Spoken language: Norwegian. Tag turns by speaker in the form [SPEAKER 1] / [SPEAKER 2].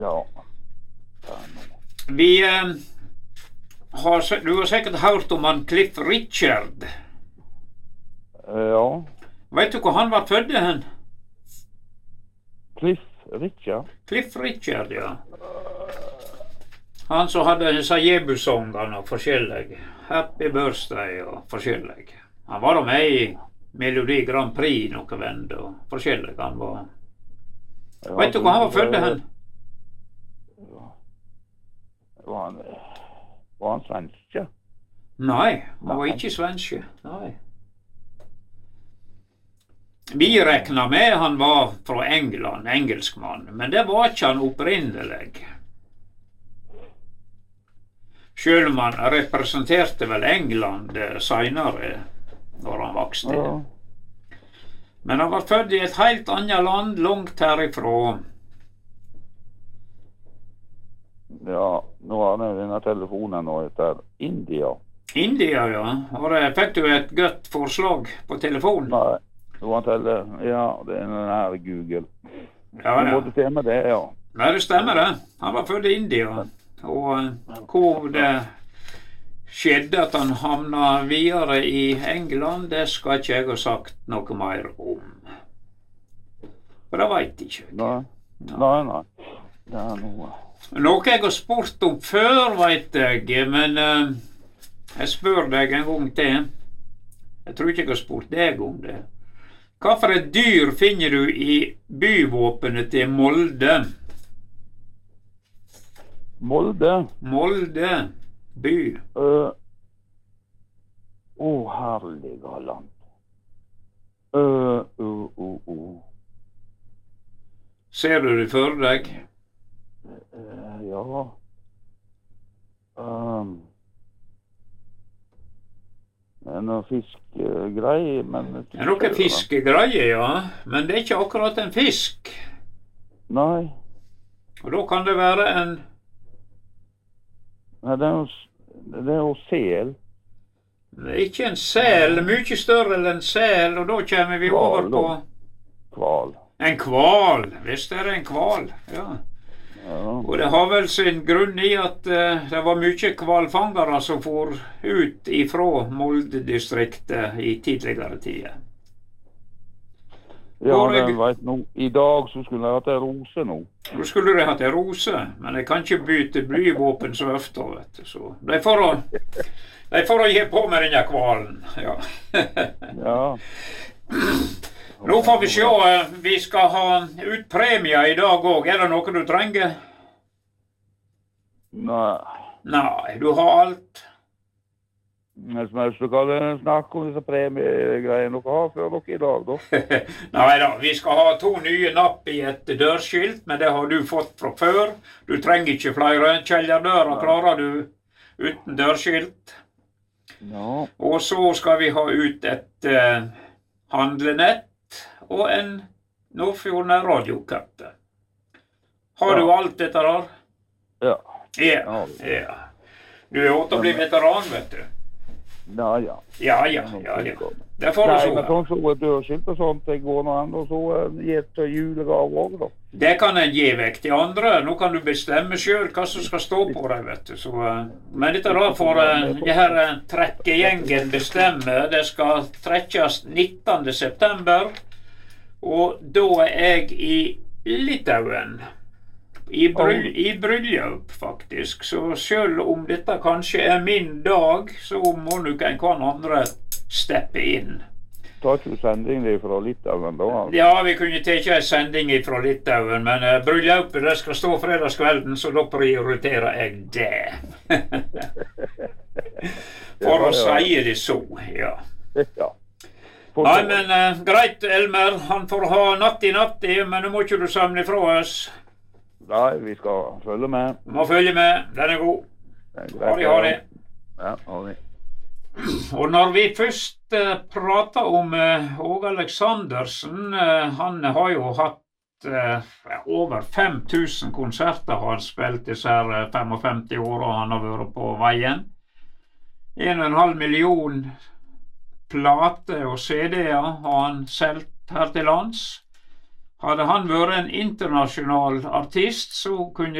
[SPEAKER 1] Ja.
[SPEAKER 2] Du har sikkert hørt om han Cliff Richard.
[SPEAKER 1] Ja.
[SPEAKER 2] Vet du hvor han var født hen?
[SPEAKER 1] Cliff Richard?
[SPEAKER 2] Cliff Richard, ja. Han som hadde disse Jebu-sangene og forskjellige. Happy Birthday og forskjellige. Han var da med i Melodi Grand Prix noen vend og forskjellige han var.
[SPEAKER 1] Ja,
[SPEAKER 2] Vet du hvor han var født hen?
[SPEAKER 1] Var han svenske?
[SPEAKER 2] Nei, han var ikke svenske. Nei. Vi rekna med han var fra England, engelskmann, men det var ikke han opprinnelig. Selv om han representerte vel England senere, når han vokste.
[SPEAKER 1] Ja.
[SPEAKER 2] Men han var født i et helt annet land, langt herifra.
[SPEAKER 1] Ja, nå har jeg denne telefonen nå etter India.
[SPEAKER 2] India, ja. Og det fikk du et godt forslag på telefonen?
[SPEAKER 1] Nei, det var ja, det er den her Google.
[SPEAKER 2] Ja,
[SPEAKER 1] Du måtte stemme det, ja.
[SPEAKER 2] Nei, det stemmer det. Han var født i India. Og hvor det skjedde at han havna videre i England, det skal ikke jeg ha sagt noe mer om. For det vet ikke jeg.
[SPEAKER 1] Nei. Det er noe.
[SPEAKER 2] Noe jeg har spurt om før, vet jeg, men jeg spør deg en gang til. Jeg tror ikke jeg har spurt deg om det. Hva for et dyr finner du i byvåpenet til Molde?
[SPEAKER 1] Molde?
[SPEAKER 2] Molde by.
[SPEAKER 1] Herlige land.
[SPEAKER 2] Ser du det for deg?
[SPEAKER 1] Ja. Det er noe fiskegreier, men...
[SPEAKER 2] Det er noe fiskegreier, ja. Men det er ikke akkurat en fisk.
[SPEAKER 1] Nei.
[SPEAKER 2] Og da kan det være en...
[SPEAKER 1] Nei, det er jo sel.
[SPEAKER 2] Det er ikke en sel, mye større enn en sel, og da kommer vi over på...
[SPEAKER 1] Kval.
[SPEAKER 2] En kval, hvis det er en kval, ja. Og det har vel sin grunn i at det var mye kvalfangere som for ut ifra Molde-distriktet i tidligere tider.
[SPEAKER 1] Ja, jeg vet nå. I dag så skulle jeg hatt en rose nå.
[SPEAKER 2] Nå skulle de hatt en rose, men jeg kan ikke bytte blyvåpen så ofte, vet du. Så de får å gi på med denne kvalen, ja.
[SPEAKER 1] Ja.
[SPEAKER 2] Nå får vi se, vi skal ha ut premier i dag også. Er det noe du trenger?
[SPEAKER 1] Nei.
[SPEAKER 2] Nei, du har alt.
[SPEAKER 1] Jeg skal snakke om disse premiegreiene dere har før dere i dag, da.
[SPEAKER 2] Nei da, vi skal ha 2 nye napp i et dørskilt, men det har du fått fra før. Du trenger ikke flere kjellerdører, klarer du uten dørskilt.
[SPEAKER 1] Ja.
[SPEAKER 2] Og så skal vi ha ut et handlenett og en Nordfjorden radiokappe. Har du alt dette der?
[SPEAKER 1] Ja.
[SPEAKER 2] Ja. Du er åt å bli veteran, vet du.
[SPEAKER 1] Ja.
[SPEAKER 2] Ja. Det får du så.
[SPEAKER 1] Nei, men så et dørskilt og sånt, det går noe annet, og så gi et julegav også, da.
[SPEAKER 2] Det kan en gi vekk til andre. Nå kan du bestemme selv hva som skal stå på deg, vet du. Så, men dette da får det her trekkegjengen bestemme. Det skal trekkes 19. september. Og da er jeg i Litauen. I bryllup, faktisk. Så selv om dette kanskje er min dag, så må nok en kan andre steppe inn.
[SPEAKER 1] Tar ikke du sending fra Litauen da? Altså?
[SPEAKER 2] Ja, vi kunne ikke en sending fra Litauen, men bryllupet det skal stå fredagskvelden, så da prioriterer jeg det. For å si det så, ja.
[SPEAKER 1] Ja.
[SPEAKER 2] Nei, men greit, Elmer. Han får ha natti, men nå må ikke du samle fra oss.
[SPEAKER 1] Nei, vi skal følge med.
[SPEAKER 2] Du må følge med. Den er god. Ha det.
[SPEAKER 1] Ja, ha det.
[SPEAKER 2] Og når vi først prater om Åge Aleksandersen, han har jo hatt over 5000 konserter har han spilt disse her 55 årene han har vært på veien. 1,5 million plater og CD-er har han solgt her til lands. Hadde han vært en internasjonal artist, så kunne